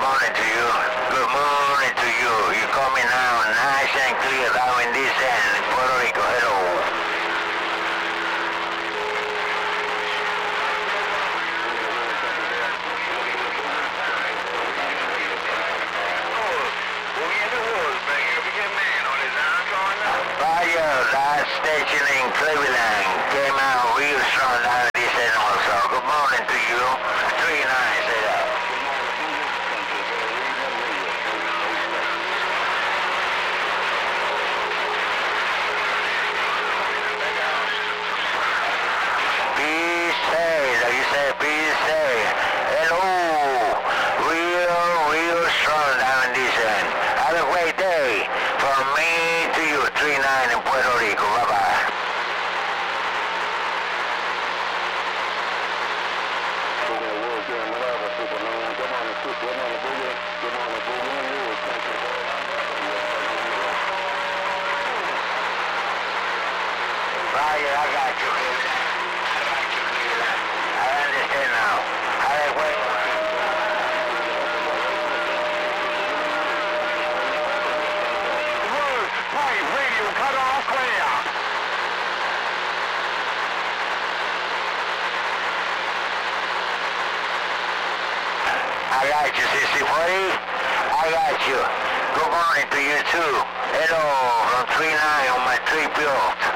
morning to you. Good morning to you. You coming now nice and clear down in this end, Puerto Rico. Hello. Fire, last station in Cleveland came out real strong down in this end also. Good morning to you. 3-9, say that. Be safe, like you said, be safe. Hello. Real strong down in this end. Have a great day. From me to you, 3-9 in Puerto Rico. Bye-bye. Roger, I got you. I understand now. Have a great Pipe radio cut off clear. I got you, 6040. I got you. Good morning to you too. Hello from 3-9 on my 3 build.